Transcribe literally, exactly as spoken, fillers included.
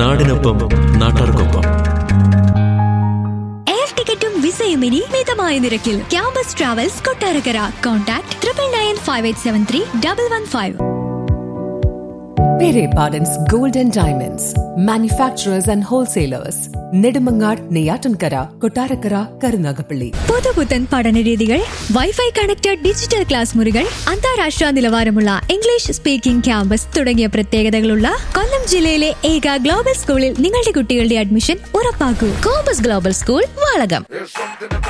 നാടിനൊപ്പം നാട്ടാർക്കൊപ്പം. എയർ ടിക്കറ്റും വിസയും ഇനി മിതമായ നിരക്കിൽ. Campus travels Kottarakkara. Contact triple nine five eight seven three double one five. Pere Pardon's Gold and Diamonds, manufacturers and wholesalers. Nedumangad, Neyyattinkara, Kottarakkara, Karunagappally. പുതുപുത്തൻ പഠനരീതികൾ, വൈഫൈ കണക്റ്റഡ് ഡിജിറ്റൽ ക്ലാസ് മുറികൾ, അന്താരാഷ്ട്ര നിലവാരമുള്ള ഇംഗ്ലീഷ് സ്പീക്കിംഗ് ക്യാമ്പസ് തുടങ്ങിയ പ്രത്യേകതകളുള്ള കൊല്ലം ജില്ലയിലെ ഏക ഗ്ലോബൽ സ്കൂളിൽ നിങ്ങളുടെ കുട്ടികളുടെ admission ഉറപ്പാക്കൂ. Compass global school, Valakom.